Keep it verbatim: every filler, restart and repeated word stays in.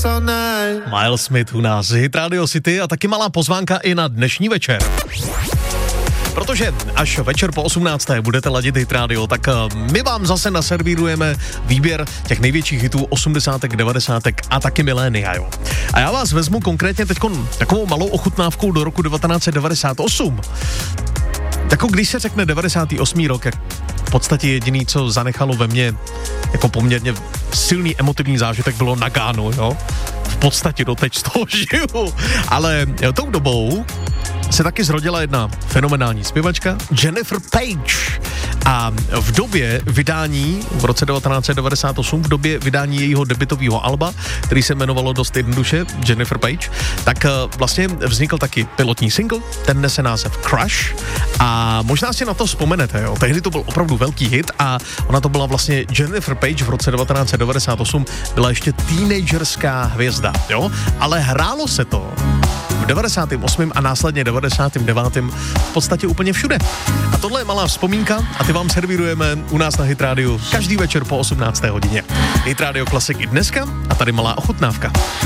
Miles Smith u nás, Hit Radio City a taky malá pozvánka i na dnešní večer. Protože až večer po osmnácté budete ladit Hit Radio, tak my vám zase naservírujeme výběr těch největších hitů osmdesátek, devadesátek a taky milénia, jo. A já vás vezmu konkrétně teď takovou malou ochutnávkou do roku devatenáct set devadesát osm. Jako když se řekne devadesátý osmý rok, jak v podstatě jediný, co zanechalo ve mně jako poměrně silný emotivní zážitek, bylo Nagano, jo. V podstatě doteď z toho žiju. Ale jo, tou dobou se taky zrodila jedna fenomenální zpěvačka, Jennifer Page. A v době vydání, v roce devatenáct set devadesát osm, v době vydání jejího debutového alba, který se jmenovalo dost jednoduše Jennifer Page, tak vlastně vznikl taky pilotní single, ten nese název Crush a možná si na to vzpomenete, jo. Tehdy to byl opravdu velký hit a ona to byla vlastně Jennifer Page v roce devatenáct set devadesát osm, byla ještě teenagerská hvězda, jo, ale hrálo se to v devadesátém osmém a následně devadesátém devátém v podstatě úplně všude. A tohle je malá vzpomínka a ty vám servírujeme u nás na Hit Radio každý večer po osmnácté hodině. Hit Radio Classic i dneska a tady malá ochutnávka.